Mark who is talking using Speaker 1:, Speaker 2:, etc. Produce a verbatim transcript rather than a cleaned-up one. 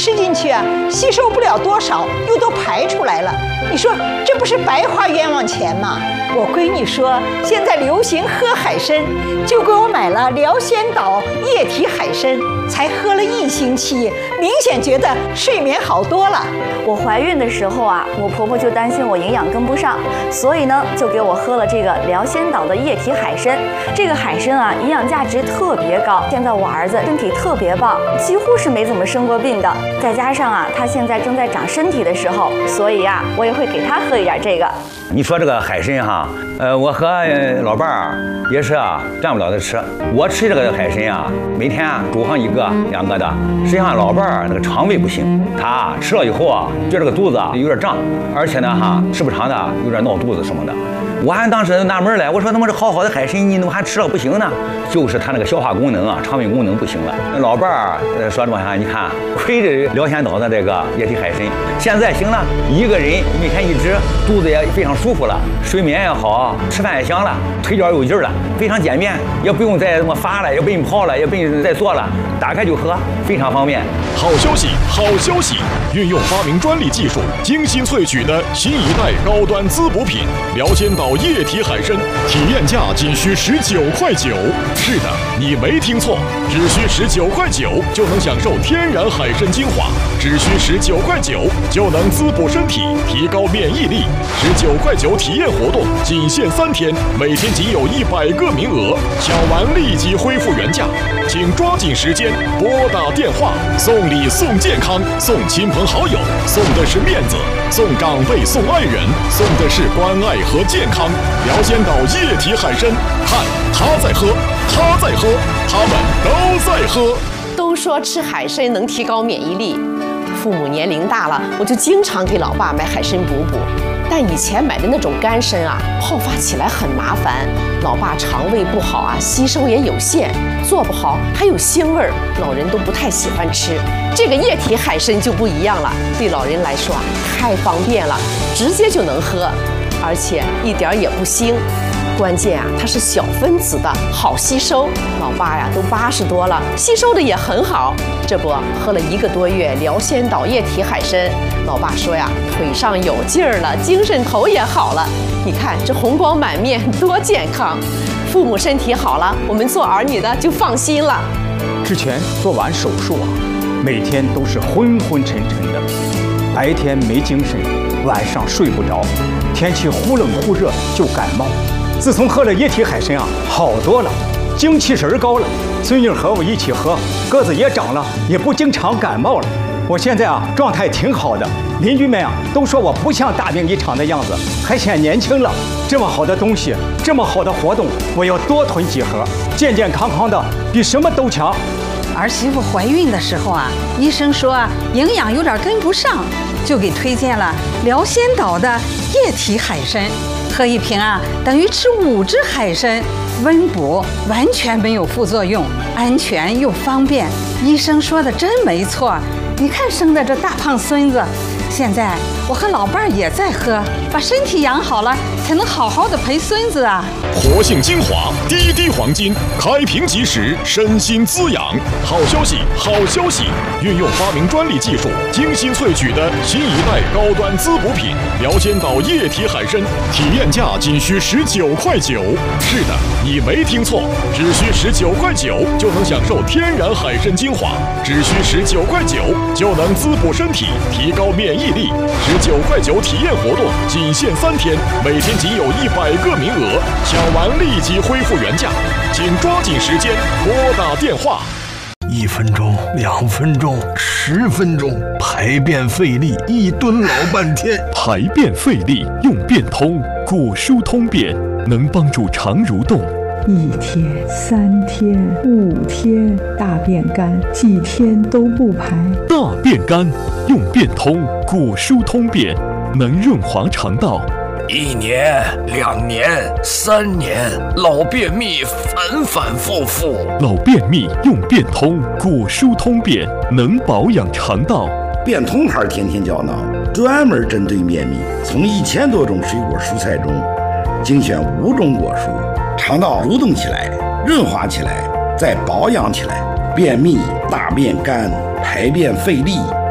Speaker 1: 吃进去啊，吸收不了多少，又都排出来了。你说这不是白花冤枉钱吗？我闺女说现在流行喝海参，就给我买了辽仙岛液体海参，才喝了一星期，明显觉得睡眠好多了。
Speaker 2: 我怀孕的时候啊，我婆婆就担心我营养跟不上，所以呢，就给我喝了这个辽仙岛的液体海参。这个海参啊，营养价值特别高。现在我儿子身体特别棒，几乎是没怎么生过病的。再加上啊，他现在正在长身体的时候，所以啊，我也会给他喝一点这个。
Speaker 3: 你说这个海参哈，呃，我和老伴儿也是啊，占不了的吃。我吃这个海参啊，每天啊煮上一个两个的。实际上老伴儿那个肠胃不行，他吃了以后啊，觉得这个肚子有点胀，而且呢哈，时不常的有点闹肚子什么的。我还当时纳闷来，我说他妈这好好的海参，你怎么还吃了不行呢？就是他那个消化功能啊，肠胃功能不行了。那老伴儿呃说这么哈，你看亏着辽仙岛的这个液体海参，现在行了，一个人每天一支，肚子也非常舒服了，睡眠也好，吃饭也香了，腿脚有劲了，非常简便，也不用再什么发了，也不用泡了，也不用再做了，打开就喝，非常方便。
Speaker 4: 好消息，好消息！运用发明专利技术，精心萃取的新一代高端滋补品辽仙岛液体海参，体验价仅需十九块九。是的，你没听错，只需十九块九就能享受天然海参精华，只需十九块九就能滋补身体，提高免疫力。十九块九体验活动仅限三天，每天仅有一百个名额，抢完立即恢复原价，请抓紧时间拨打电话。送礼送健康，送亲朋好友，送的是面子；送长辈送爱人，送的是关爱和健康。辽仙岛液体海参，看他在喝，他在喝，他们都在喝。
Speaker 5: 都说吃海参能提高免疫力，父母年龄大了，我就经常给老爸买海参补补。但以前买的那种干参啊，泡发起来很麻烦，老爸肠胃不好啊，吸收也有限，做不好还有腥味儿，老人都不太喜欢吃。这个液体海参就不一样了，对老人来说啊，太方便了，直接就能喝，而且一点也不腥。关键啊，它是小分子的，好吸收。老爸呀，都八十多了，吸收的也很好。这不，喝了一个多月辽仙岛液体海参，老爸说呀，腿上有劲儿了，精神头也好了。你看这红光满面，多健康！父母身体好了，我们做儿女的就放心了。
Speaker 6: 之前做完手术啊，每天都是昏昏沉沉的，白天没精神，晚上睡不着，天气忽冷忽热就感冒。自从喝了液体海参啊，好多了，精气神高了。孙女和我一起喝，个子也长了，也不经常感冒了。我现在啊，状态挺好的，邻居们啊都说我不像大病一场的样子，还显年轻了。这么好的东西，这么好的活动，我要多囤几盒，健健康康的，比什么都强。
Speaker 1: 儿媳妇怀孕的时候啊，医生说营养有点跟不上，就给推荐了辽仙岛的液体海参。喝一瓶啊，等于吃五只海参，温补，完全没有副作用，安全又方便。医生说的真没错，你看生的这大胖孙子。现在我和老伴儿也在喝，把身体养好了，才能好好的陪孙子啊。
Speaker 4: 活性精华，滴滴黄金，开瓶即食，身心滋养。好消息，好消息！运用发明专利技术，精心萃取的新一代高端滋补品辽仙岛液体海参，体验价仅需十九块九。是的，你没听错，只需十九块九就能享受天然海参精华，只需十九块九就能滋补身体，提高免疫力。十九块九体验活动仅限三天，每天仅有一百个名额，抢完立即恢复原价，请抓紧时间拨打电话。
Speaker 7: 一分钟，两分钟，十分钟，排便费力，一蹲老半天。
Speaker 4: 排便费力用便通，果舒通便，能帮助肠蠕动。
Speaker 8: 一天、三天、五天，大便干，几天都不排。
Speaker 4: 大便干用便通，果舒通便，能润滑肠道。
Speaker 7: 一年、两年、三年，老便秘反反复复。
Speaker 4: 老便秘用便通，果舒通便，能保养肠道。
Speaker 9: 便通牌天天胶囊，专门针对便秘，从一千多种水果蔬菜中精选五种果蔬，肠道蠕动起来，润滑起来，再保养起来。便秘、大便干、排便费力、